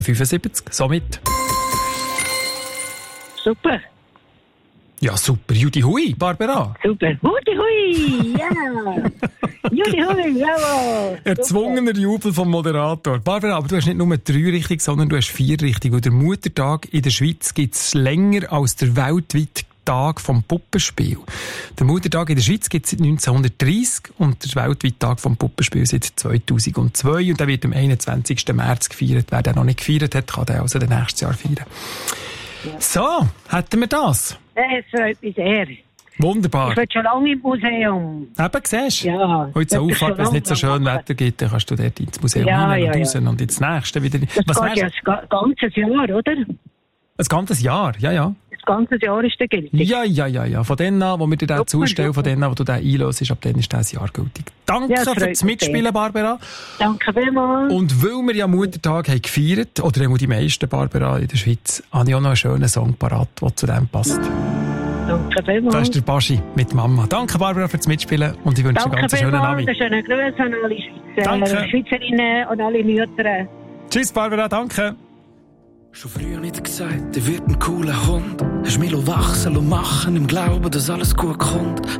75, somit. Super. Ja, super. Judy Hui, Barbara. Super. Judy Hui, ja. Judy Hui, jawohl. Erzwungener Jubel vom Moderator. Barbara, aber du hast nicht nur 3 richtig, sondern du hast 4 richtig. Und der Muttertag in der Schweiz gibt es länger als der weltweite Tag vom Puppenspiel. Der Muttertag in der Schweiz gibt es seit 1930 und der weltweite Tag vom Puppenspiel seit 2002. Und der wird am 21. März gefeiert. Wer den noch nicht gefeiert hat, kann den also nächstes Jahr feiern. Ja. So, hätten wir das. Es freut mich sehr. Wunderbar. Ich will schon lange im Museum. Eben, siehst du? Ja. Heute so Auffahrt, wenn es nicht so schön Wetter gibt, dann kannst du dort ins Museum rein und raus und ins nächste wieder. Das geht ja ein ganzes Jahr, oder? Ein ganzes Jahr, ja. Ein ganzes Jahr ist der gültig. Ja. Von denen an, wo wir dir den zustellen, von denen an, wo du den einlöst, ab dann ist das Jahr gültig. Danke fürs Mitspielen, Barbara. Danke vielmals. Und weil wir ja Muttertag haben gefeiert, oder die meisten, Barbara, in der Schweiz, habe ich auch noch einen schönen Song parat, der zu dem passt. Danke vielmals. Das ist der Baschi mit Mama. Danke, Barbara, fürs Mitspielen und ich wünsche dir einen ganz schönen Abend. Danke vielmals, schönen Grüße an alle Schweizerinnen und alle Mütter. Tschüss, Barbara, danke. Schon früher nicht gesagt, der wird ein cooler Hund. Hast mich wachsen und machen im Glauben, dass alles gut kommt.